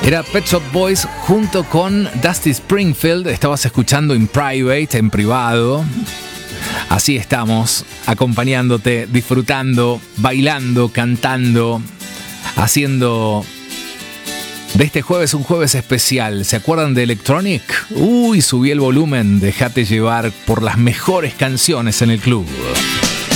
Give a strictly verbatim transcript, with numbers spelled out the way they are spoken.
Era Pet Shop Boys junto con Dusty Springfield. Estabas escuchando In Private, en privado. Así estamos, acompañándote, disfrutando, bailando, cantando, haciendo de este jueves un jueves especial. ¿Se acuerdan de Electronic? Uy, subí el volumen, déjate llevar por las mejores canciones en el club.